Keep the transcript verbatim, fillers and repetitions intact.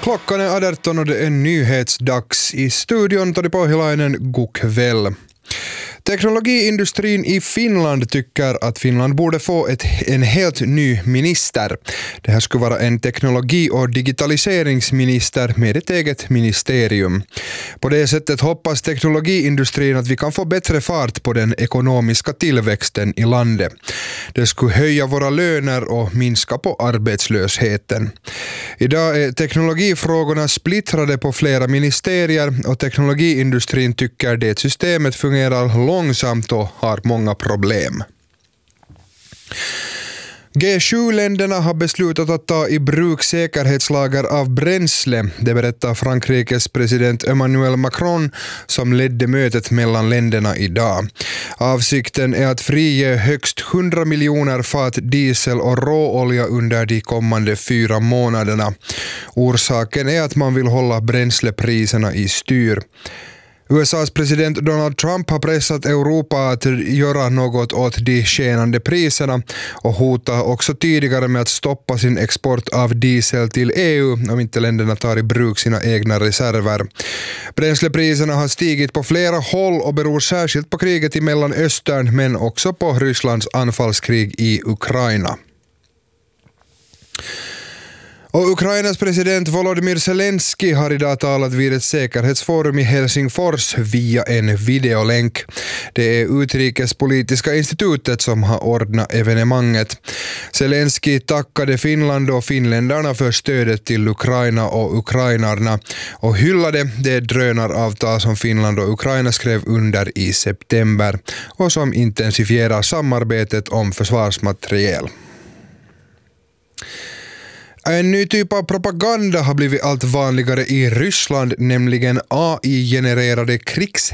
Klockan är arton och det är nyhetsdags. I studion Toni Pohjalainen, god kväll. Teknologiindustrin i Finland tycker att Finland borde få ett, en helt ny minister. Det här skulle vara en teknologi- och digitaliseringsminister med ett eget ministerium. På det sättet hoppas teknologiindustrin att vi kan få bättre fart på den ekonomiska tillväxten i landet. Det skulle höja våra löner och minska på arbetslösheten. Idag är teknologifrågorna splittrade på flera ministerier och teknologiindustrin tycker det systemet fungerar långsamt och har många problem. G sju-länderna har beslutat att ta i bruk säkerhetslager av bränsle. Det berättar Frankrikes president Emmanuel Macron som ledde mötet mellan länderna idag. Avsikten är att frige högst hundra miljoner fat diesel och råolja under de kommande fyra månaderna. Orsaken är att man vill hålla bränslepriserna i styr. U S A:s president Donald Trump har pressat Europa att göra något åt de skenande priserna och hotar också tidigare med att stoppa sin export av diesel till E U om inte länderna tar i bruk sina egna reserver. Bränslepriserna har stigit på flera håll och beror särskilt på kriget i Mellanöstern men också på Rysslands anfallskrig i Ukraina. Och Ukrainas president Volodymyr Zelensky har idag talat vid ett säkerhetsforum i Helsingfors via en videolänk. Det är Utrikespolitiska institutet som har ordnat evenemanget. Zelensky tackade Finland och finländarna för stödet till Ukraina och ukrainarna och hyllade det drönaravtal som Finland och Ukraina skrev under i september och som intensifierar samarbetet om försvarsmateriel. En ny typ av propaganda har blivit allt vanligare i Ryssland, nämligen A I-genererade krigs